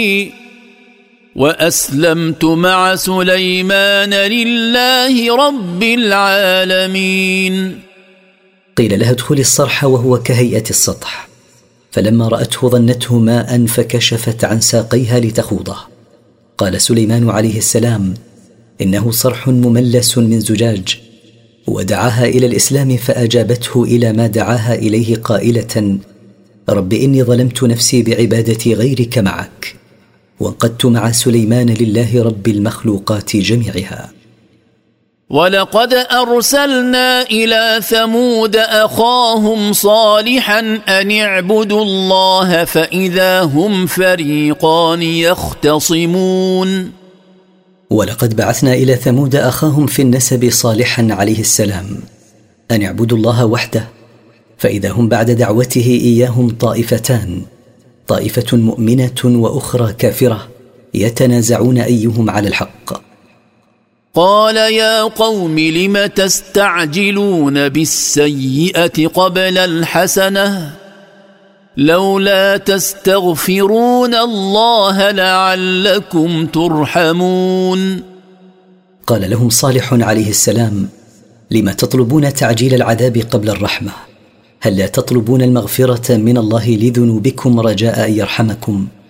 وأسلمت مع سليمان لله رب العالمين. قيل لها ادخلي الصرح وهو كهيئة السطح، فلما رأته ظنته ماء فكشفت عن ساقيها لتخوضه. قال سليمان عليه السلام: إنه صرح مملس من زجاج، ودعاها إلى الإسلام فأجابته إلى ما دعاها إليه قائلة: رب إني ظلمت نفسي بعبادة غيرك معك. وانقدت مع سليمان لله رب المخلوقات جميعها. ولقد أرسلنا إلى ثمود أخاهم صالحا أن اعبدوا الله فإذا هم فريقان يختصمون. ولقد بعثنا إلى ثمود أخاهم في النسب صالحا عليه السلام أن اعبدوا الله وحده، فإذا هم بعد دعوته إياهم طائفتان، طائفة مؤمنة وأخرى كافرة، يتنازعون أيهم على الحق. قال يا قوم لم تستعجلون بالسيئة قبل الحسنة لولا تستغفرون الله لعلكم ترحمون. قال لهم صالح عليه السلام: لما تطلبون تعجيل العذاب قبل الرحمة؟ هل لا تطلبون المغفرة من الله لذنوبكم رجاء أن يرحمكم؟